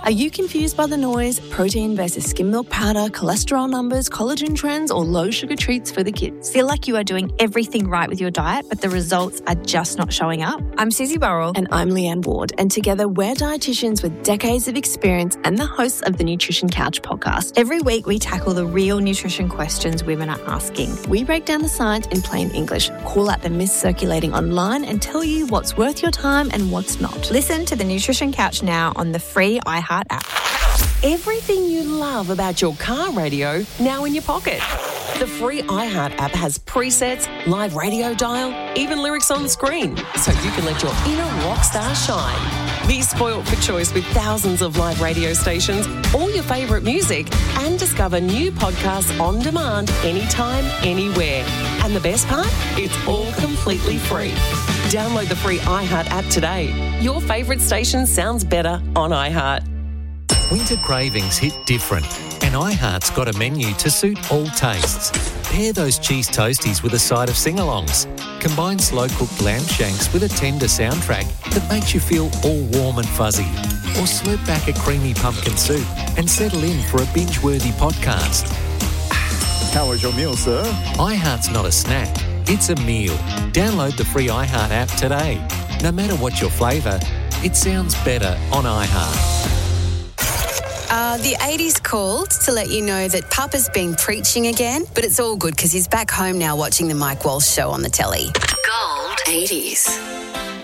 Are you confused by the noise, protein versus skim milk powder, cholesterol numbers, collagen trends, or low sugar treats for the kids? Feel like you are doing everything right with your diet, but the results are just not showing up? I'm Susie Burrell. And I'm Leanne Ward. And together we're dietitians with decades of experience and the hosts of the Nutrition Couch podcast. Every week we tackle the real nutrition questions women are asking. We break down the science in plain English, call out the myths circulating online, and tell you what's worth your time and what's not. Listen to the Nutrition Couch now on the free iHeart app. Everything you love about your car radio now in your pocket. The free iHeart app has presets, live radio dial, even lyrics on screen, so you can let your inner rock star shine. Be spoilt for choice with thousands of live radio stations, all your favourite music, and discover new podcasts on demand anytime, anywhere. And the best part? It's all completely free. Download the free iHeart app today. Your favourite station sounds better on iHeart. Winter cravings hit different, and iHeart's got a menu to suit all tastes. Pair those cheese toasties with a side of sing-alongs. Combine slow-cooked lamb shanks with a tender soundtrack that makes you feel all warm and fuzzy. Or slurp back a creamy pumpkin soup and settle in for a binge-worthy podcast. How was your meal, sir? iHeart's not a snack, it's a meal. Download the free iHeart app today. No matter what your flavour, it sounds better on iHeart. The 80s called to let you know that Papa's been preaching again, but it's all good because he's back home now watching the Mike Walsh show on the telly. Gold 80s.